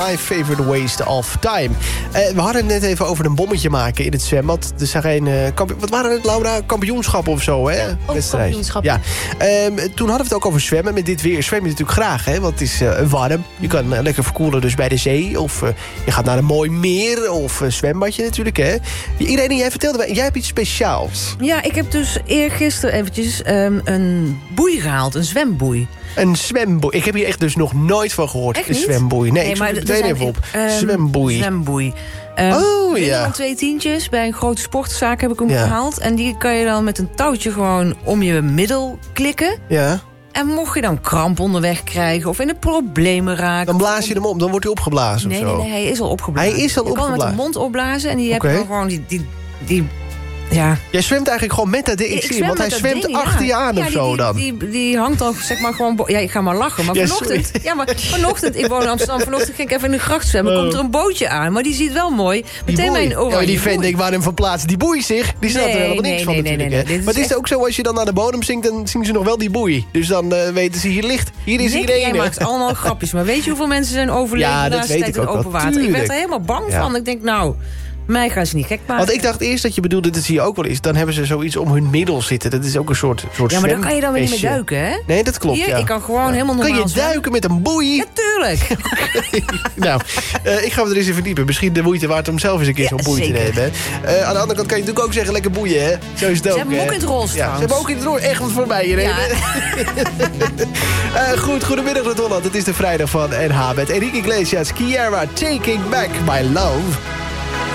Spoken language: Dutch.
My favorite waste of time. We hadden het net even over een bommetje maken in het zwembad. Er zijn geen... wat waren het, Laura? Kampioenschappen of zo, hè? Kampioenschap. Ja. Toen hadden we het ook over zwemmen. Met dit weer zwem je natuurlijk graag, hè? Want het is warm. Je kan lekker verkoelen dus bij de zee. Of je gaat naar een mooi meer. Of zwembadje natuurlijk, hè? Irene, jij vertelde... Jij hebt iets speciaals. Ja, ik heb dus eergisteren eventjes een boei gehaald. Een zwemboei. Een zwemboei. Ik heb hier echt dus nog nooit van gehoord. Echt een niet? zwemboei. Nee, ik zoek het meteen even op. Zwemboei. Zwemboei. Ja. Dan 2 tientjes. Bij een grote sportzaak heb ik hem gehaald. En die kan je dan met een touwtje gewoon om je middel klikken. Ja. En mocht je dan kramp onderweg krijgen of in de problemen raken... Dan blaas je hem op, dan wordt hij opgeblazen of zo. Nee, hij is al opgeblazen. Hij is al opgeblazen? Je kan hem met de mond opblazen en die heb je dan gewoon die ja. Jij zwemt eigenlijk gewoon met dat ding in, want hij zwemt achter je aan of zo dan. Die hangt dan zeg maar gewoon... Ja, ik ga maar lachen, maar vanochtend... Ik woon in Amsterdam, vanochtend ging ik even in de gracht zwemmen. Komt er een bootje aan, maar die ziet wel mooi. Meteen mijn oranje. Ja, die vent denkt, waar hem verplaatst die boei zich. Die snapt er helemaal niks van natuurlijk. Nee. Maar het is ook zo, als je dan naar de bodem zinkt, dan zien ze nog wel die boei. Dus dan weten ze, hier ligt, hier is iedereen. Jij maakt allemaal grapjes, maar weet je hoeveel mensen zijn overleden de laatste tijd in open water? Ik werd er helemaal bang van. Ik denk, nou... Mij gaan ze niet gek maken. Want ik dacht eerst dat je bedoelde, dat zie je ook wel eens... dan hebben ze zoiets om hun middel zitten. Dat is ook een soort ja, maar dan kan je dan weer niet meer duiken, hè? Nee, dat klopt, Hier, ik kan gewoon helemaal normaal Kan je duiken met een boei? Natuurlijk. Nou, ik ga me er eens in verdiepen. Misschien de moeite waard om zelf eens een keer zo'n boei te nemen. Aan de andere kant kan je natuurlijk ook zeggen, lekker boeien, hè? Zo is het ook, ze hebben hem ook in het roze, Ze hebben ook in het roze. Echt wat voor mij, Irene. Ja. Goedemiddag, Noord-Holland. Het is de vrijdag van NH met Enrique Iglesias, Kiara, Taking Back My Love.